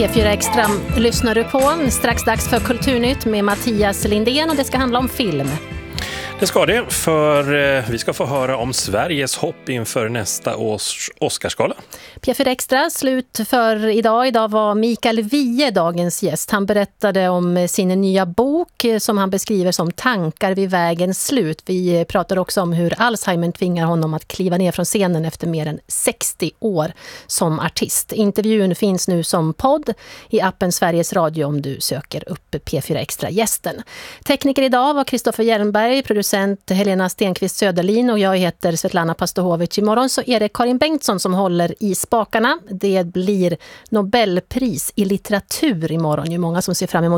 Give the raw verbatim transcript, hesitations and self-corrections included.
P fyra Extra lyssnar du på. Strax dags för Kulturnytt med Mattias Lindén och det ska handla om film. Det ska det, för eh, vi ska få höra om Sveriges hopp inför nästa års Oscarsgala. P fyra Extra slut för idag. Idag var Mikael Wiehe dagens gäst. Han berättade om sin nya bok som han beskriver som Tankar vid vägens slut. Vi pratar också om hur Alzheimer tvingar honom att kliva ner från scenen efter mer än sextio år som artist. Intervjun finns nu som podd i appen Sveriges Radio om du söker upp P fyra Extra-gästen. Tekniker idag var Kristoffer Hjelmberg, producent Helena Stenqvist Söderlin och jag heter Svetlana Pastohovic. Imorgon så är det Karin Bengtsson som håller i spakarna. Det blir Nobelpris i litteratur imorgon. Det är många som ser fram emot